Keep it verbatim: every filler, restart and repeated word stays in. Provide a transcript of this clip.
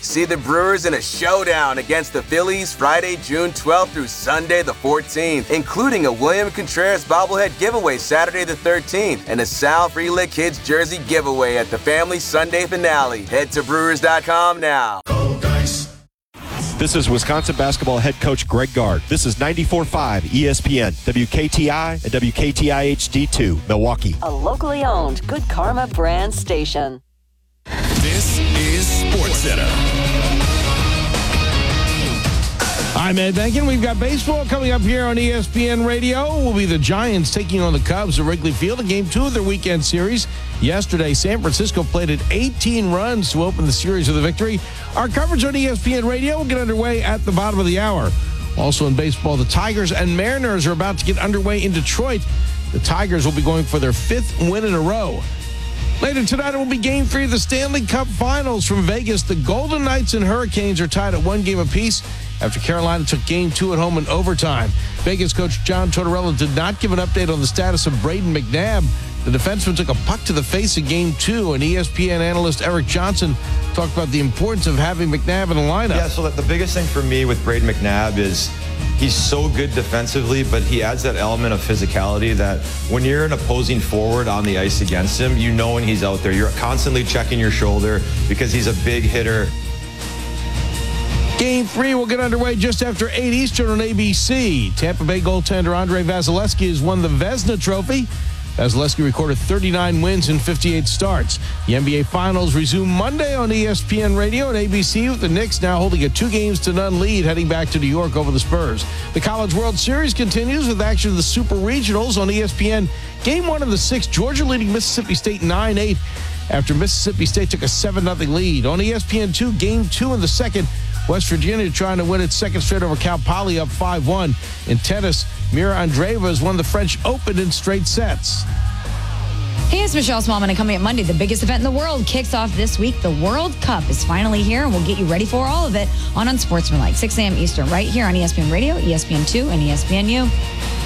See the Brewers in a showdown against the Phillies Friday, June twelfth through Sunday the fourteenth, including a William Contreras bobblehead giveaway Saturday the thirteenth and a Sal Frelick Kids jersey giveaway at the Family Sunday finale. Head to Brewers dot com now. This is Wisconsin basketball head coach Greg Gard. This is ninety-four point five E S P N, W K T I, and W K T I H D two, Milwaukee. A locally owned Good Karma brand station. This is SportsCenter. I'm Ed Benkin. We've got baseball coming up here on E S P N Radio. Will be the Giants taking on the Cubs at Wrigley Field in game two of their weekend series. Yesterday, San Francisco played at eighteen runs to open the series with a victory. Our coverage on E S P N Radio will get underway at the bottom of the hour. Also in baseball, the Tigers and Mariners are about to get underway in Detroit. The Tigers will be going for their fifth win in a row. Later tonight, it will be game three of the Stanley Cup Finals from Vegas. The Golden Knights and Hurricanes are tied at one game apiece after Carolina took game two at home in overtime. Vegas coach John Tortorella did not give an update on the status of Brayden McNabb. The defenseman took a puck to the face in game two, and E S P N analyst Eric Johnson talked about the importance of having McNabb in the lineup. Yeah, so the biggest thing for me with Brayden McNabb is he's so good defensively, but he adds that element of physicality that when you're an opposing forward on the ice against him, you know when he's out there. You're constantly checking your shoulder because he's a big hitter. Game three will get underway just after eight Eastern on A B C. Tampa Bay goaltender Andrei Vasilevskiy has won the Vezina Trophy. Vasilevskiy recorded thirty-nine wins in fifty-eight starts. The N B A Finals resume Monday on E S P N Radio and A B C, with the Knicks now holding a two games to none lead heading back to New York over the Spurs. The College World Series continues with action of the Super Regionals on E S P N. Game one of the six, Georgia leading Mississippi State nine eight after Mississippi State took a seven nothing lead. On E S P N two, game two in the second, West Virginia trying to win its second straight over Cal Poly, up five one. In tennis, Mira Andreeva has won the French Open in straight sets. Hey, it's Michelle Smallman, and coming up Monday, the biggest event in the world kicks off this week. The World Cup is finally here, and we'll get you ready for all of it on Unsportsmanlike, six a.m. Eastern, right here on E S P N Radio, E S P N two, and E S P N U.